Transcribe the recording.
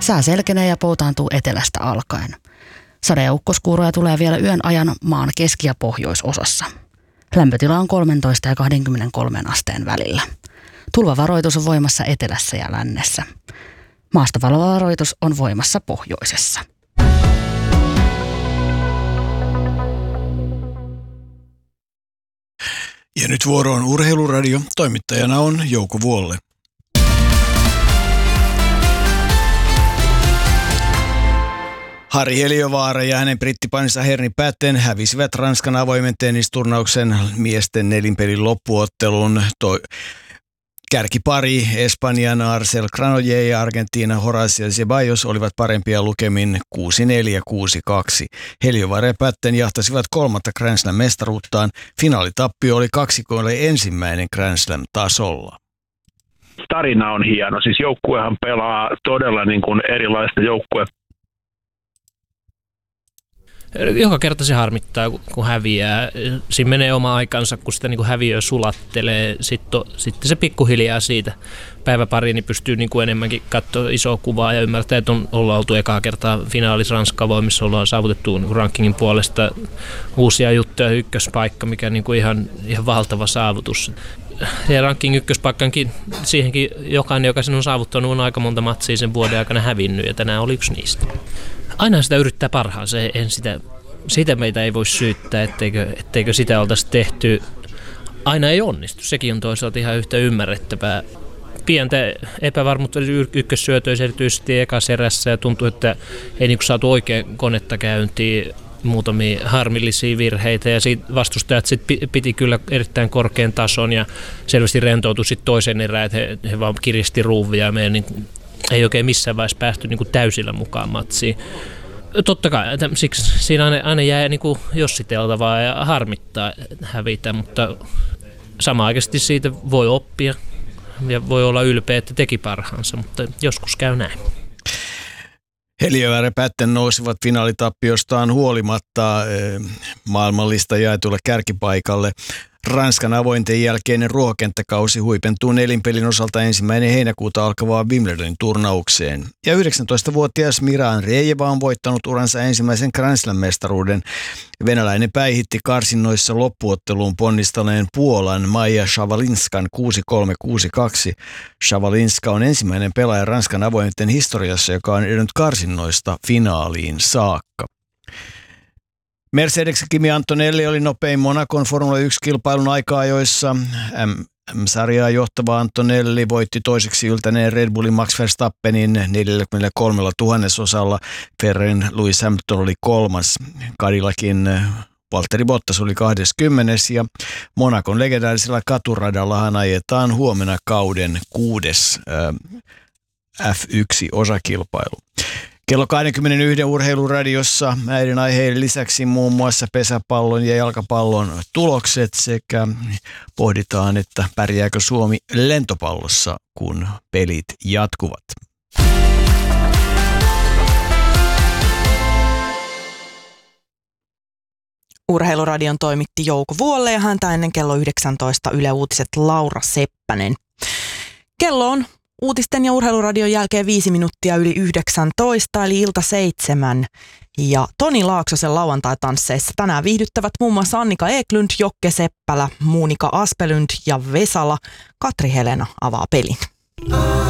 Sää selkenee ja poutaantuu etelästä alkaen. Sade- ja ukkoskuuroja tulee vielä yön ajan maan keski- ja pohjoisosassa. Lämpötila on 13 ja 23 asteen välillä. Tulvavaroitus on voimassa etelässä ja lännessä. Maastopalovaroitus on voimassa pohjoisessa. Ja nyt vuoro on Urheiluradio. Toimittajana on Jouko Vuolle. Harri Heliövaara ja hänen brittipainissa Herni Patten hävisivät Ranskan avoimen tennisturnauksen miesten nelinpelin loppuottelun. Kärkipari Espanjan Arcel Granollers ja Argentiina Horacio Zeballos olivat parempia lukemin 6-4, 6-2. Heliövaara ja Patten jahtasivat 3. Grand Slam-mestaruuttaan. Finaalitappio oli kaksikoille ensimmäinen Grand Slam-tasolla. Tarina on hieno. Siis joukkuehan pelaa todella niin kuin erilaista Joka kerta se harmittaa, kun häviää. Siinä menee oma aikansa, kun sitä niin kuin häviöä sulattelee. Sitten se pikkuhiljaa siitä päiväpariin niin pystyy niin kuin enemmänkin katsoa isoa kuvaa ja ymmärtää, että ollaan oltu ekaa kertaa finaalissa Ranska-avoimissa, ollaan saavutettu niin rankingin puolesta uusia juttuja, ykköspaikka, mikä on niin kuin ihan valtava saavutus. Ja ranking ykköspaikkankin, siihenkin jokainen, joka sen on saavuttanut, on aika monta matsia sen vuoden aikana hävinnyt, ja tänään oli yksi niistä. Aina sitä yrittää parhaansa, sitä meitä ei voi syyttää, etteikö sitä oltaisi tehty. Aina ei onnistu, sekin on toisaalta ihan yhtä ymmärrettävää. Pientä epävarmuutta ykkössyötöissä erityisesti ekassa erässä, ja tuntuu, että ei niin saatu oikein konetta käyntiin. Muutamia harmillisia virheitä ja siitä vastustajat piti kyllä erittäin korkean tason ja selvästi rentoutui sitten toisen erään, että he vaan kiristi ruuvia ja meidän niin, ei oikein missään vaiheessa päästy niin kuin täysillä mukaan matsiin. Totta kai, siksi siinä aina jää niin kuin jossiteltavaa ja harmittaa hävitä, mutta samanaikaisesti siitä voi oppia ja voi olla ylpeä, että teki parhaansa, mutta joskus käy näin. Heliövaara ja Patten nousivat finaalitappioistaan huolimatta maailmanlista jaetulle kärkipaikalle. Ranskan avointen jälkeinen ruohokenttäkausi huipentuu nelinpelin osalta 1. heinäkuuta alkavaan Wimbledonin turnaukseen. Ja 19-vuotias Mira Andreeva on voittanut uransa ensimmäisen Grand Slam-mestaruuden. Venäläinen päihitti karsinnoissa loppuotteluun ponnistaneen Puolan Maja Szawalinskan 6-3-6-2. Szawalinska on ensimmäinen pelaaja Ranskan avointen historiassa, joka on edennyt karsinnoista finaaliin saakka. Mercedes Kimi Antonelli oli nopein Monacon Formula 1-kilpailun aika-ajoissa. M-sarjaa johtava Antonelli voitti toiseksi yltäneen Red Bullin Max Verstappenin 43 000-osalla. Ferrarin Lewis Hamilton oli 3. Cadillacin Valtteri Bottas oli 20. ja Monacon legendaarisella katuradallahan ajetaan huomenna kauden 6. F1-osakilpailu. Kello 21 Urheiluradiossa näiden aiheiden lisäksi muun muassa pesäpallon ja jalkapallon tulokset sekä pohditaan, että pärjääkö Suomi lentopallossa, kun pelit jatkuvat. Urheiluradion toimitti Jouko Vuolle ja häntä ennen kello 19 Yle Uutiset Laura Seppänen. Kello on uutisten ja Urheiluradion jälkeen 5 minuuttia yli 19, eli ilta 7. Ja Toni Laaksosen lauantai-tansseissa tänään viihdyttävät muun muassa Annika Eklund, Jokke Seppälä, Muunika Aspelund ja Vesala. Katri Helena avaa pelin.